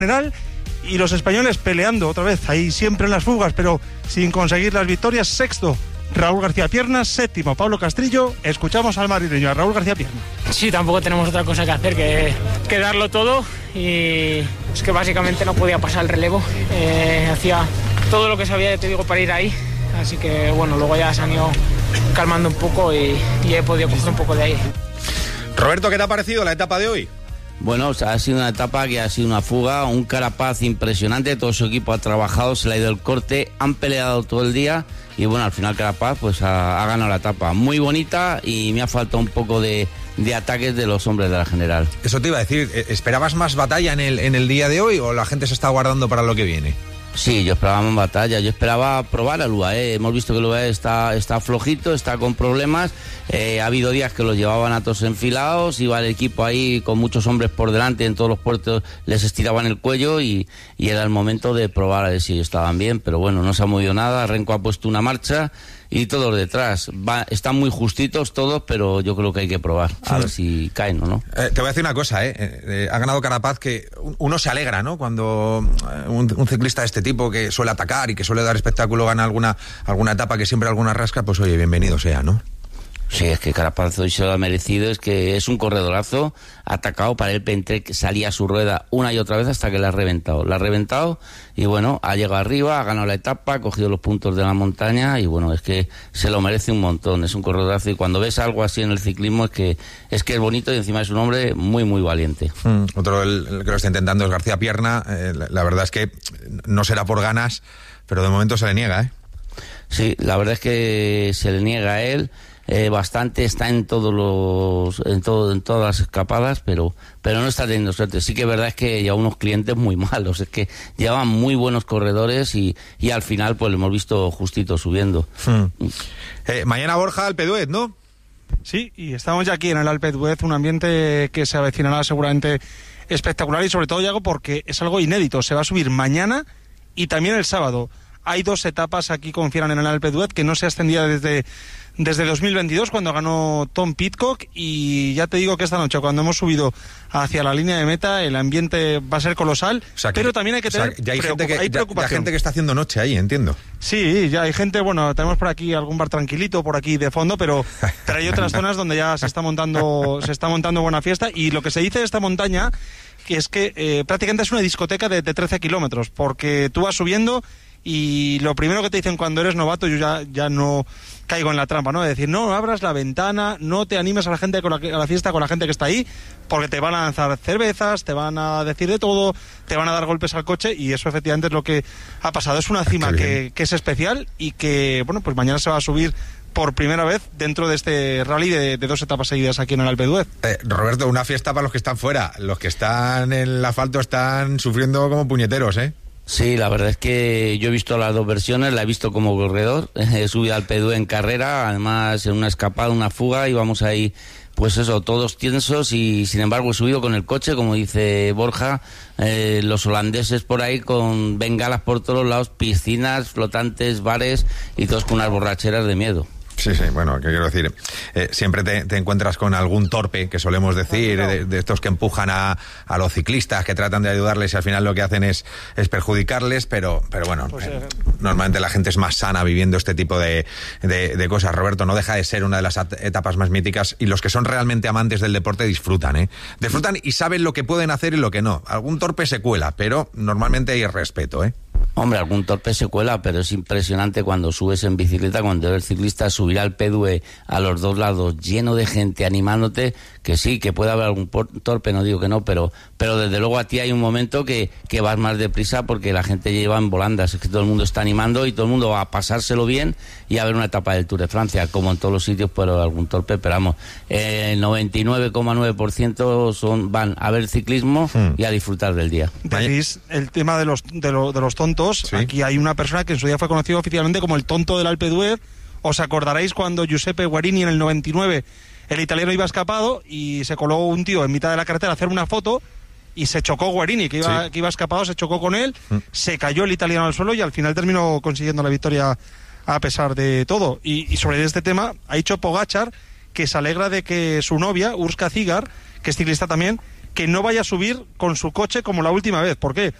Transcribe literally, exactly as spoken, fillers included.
general y los españoles peleando otra vez ahí siempre en las fugas, pero sin conseguir las victorias. Sexto Raúl García Pierna, séptimo Pablo Castrillo. Escuchamos al madrileño, a Raúl García Pierna. Sí, tampoco tenemos otra cosa que hacer que, que darlo todo, y es que básicamente no podía pasar el relevo. Eh, hacía todo lo que sabía, te digo, para ir ahí, así que bueno, luego ya se han ido calmando un poco y, y he podido coger un poco de aire. Roberto, ¿qué te ha parecido la etapa de hoy? Bueno, o sea, ha sido una etapa que ha sido una fuga, un Carapaz impresionante, todo su equipo ha trabajado, se le ha ido el corte, han peleado todo el día y bueno, al final Carapaz pues ha, ha ganado la etapa. Muy bonita y me ha faltado un poco de, de ataques de los hombres de la general. Eso te iba a decir, ¿esperabas más batalla en el, en el día de hoy o la gente se está guardando para lo que viene? Sí, yo esperaba más batalla, yo esperaba probar al U A E, hemos visto que el U A E está, está flojito, está con problemas, eh, ha habido días que los llevaban a todos enfilados, iba el equipo ahí con muchos hombres por delante, en todos los puertos les estiraban el cuello y, y era el momento de probar a ver si estaban bien, pero bueno, no se ha movido nada, Renko ha puesto una marcha y todos detrás, Va, están muy justitos todos, pero yo creo que hay que probar, a ver si caen o no. Eh, te voy a decir una cosa, eh, eh, ha ganado Carapaz, que uno se alegra, ¿no? Cuando un, un ciclista de este tipo que suele atacar y que suele dar espectáculo gana alguna, alguna etapa que siempre alguna rasca, pues oye, bienvenido sea, ¿no? Sí, es que Carapaz hoy se lo ha merecido, es que es un corredorazo, ha atacado para el Pentrek, que salía a su rueda una y otra vez hasta que la ha reventado. La ha reventado y bueno, ha llegado arriba, ha ganado la etapa, ha cogido los puntos de la montaña y bueno, es que se lo merece un montón, es un corredorazo y cuando ves algo así en el ciclismo es que es que es bonito y encima es un hombre muy, muy valiente. Mm, otro el, el que lo está intentando es García Pierna, eh, la, la verdad es que no será por ganas, pero de momento se le niega, ¿eh? Sí, la verdad es que se le niega a él. Eh, bastante, está en todos los en todo en todas las escapadas, pero pero no está teniendo suerte. Sí que es verdad es que lleva unos clientes muy malos, es que llevan muy buenos corredores y, y al final pues lo hemos visto justito subiendo. Hmm. Eh, mañana Borja Alpe d'Huez, ¿no? Sí, y estamos ya aquí en el Alpe d'Huez, un ambiente que se avecinará seguramente espectacular y sobre todo, Yago, porque es algo inédito. Se va a subir mañana y también el sábado. Hay dos etapas aquí, confieran, en el Alpe d'Huez que no se ascendía desde desde dos mil veintidós, cuando ganó Tom Pidcock, y ya te digo que esta noche, cuando hemos subido hacia la línea de meta, el ambiente va a ser colosal, o sea que, pero también hay que tener o sea, ya hay, gente que, hay ya, preocupación. ya gente que está haciendo noche ahí, entiendo. Sí, ya hay gente, bueno, tenemos por aquí algún bar tranquilito por aquí de fondo, pero, pero hay otras zonas donde ya se está montando se está montando buena fiesta, y lo que se dice de esta montaña que es que eh, prácticamente es una discoteca de, de trece kilómetros, porque tú vas subiendo y lo primero que te dicen cuando eres novato, yo ya, ya no caigo en la trampa, ¿no? De decir, no abras la ventana, no te animes a la gente con la, a la fiesta con la gente que está ahí, porque te van a lanzar cervezas, te van a decir de todo, te van a dar golpes al coche, y eso efectivamente es lo que ha pasado. Es una cima que, que es especial y que, bueno, pues mañana se va a subir por primera vez dentro de este rally de, de dos etapas seguidas aquí en el Alpe d'Huez. Eh, Roberto, una fiesta para los que están fuera. Los que están en el asfalto están sufriendo como puñeteros, ¿eh? Sí, la verdad es que yo he visto las dos versiones, la he visto como corredor, he subido al Alpe d'Huez en carrera, además en una escapada, una fuga, y vamos ahí, pues eso, todos tensos, y sin embargo he subido con el coche, como dice Borja, eh, los holandeses por ahí con bengalas por todos lados, piscinas, flotantes, bares, y todos con unas borracheras de miedo. Sí, sí, bueno, ¿qué quiero decir? Eh, siempre te, te encuentras con algún torpe, que solemos decir, de, de estos que empujan a, a los ciclistas, que tratan de ayudarles y al final lo que hacen es, es perjudicarles, pero, pero bueno, pues, eh, normalmente la gente es más sana viviendo este tipo de, de, de cosas. Roberto, no deja de ser una de las etapas más míticas, y los que son realmente amantes del deporte disfrutan, ¿eh? Disfrutan y saben lo que pueden hacer y lo que no. Algún torpe se cuela, pero normalmente hay respeto, ¿eh? Hombre, algún torpe se cuela, pero es impresionante cuando subes en bicicleta, cuando el ciclista subir al Alpe d'Huez a los dos lados, lleno de gente animándote, que sí, que puede haber algún torpe, no digo que no, pero pero desde luego a ti hay un momento que, que vas más deprisa porque la gente lleva en volandas, es que todo el mundo está animando y todo el mundo va a pasárselo bien y a ver una etapa del Tour de Francia, como en todos los sitios, pero algún torpe, pero vamos, eh, el noventa y nueve coma nueve por ciento son, van a ver ciclismo hmm. y a disfrutar del día. Decís el tema de los, de, lo, de los tontos, ¿sí? Aquí hay una persona que en su día fue conocido oficialmente como el tonto del Alpe d'Huez. Os acordaréis cuando Giuseppe Guarini en el noventa y nueve, el italiano iba escapado y se coló un tío en mitad de la carretera a hacer una foto y se chocó Guarini, que iba, sí. que iba escapado, se chocó con él, mm. se cayó el italiano al suelo y al final terminó consiguiendo la victoria a pesar de todo. Y, y sobre este tema ha dicho Pogačar que se alegra de que su novia, Urska Zigar, que es ciclista también, que no vaya a subir con su coche como la última vez. ¿Por qué?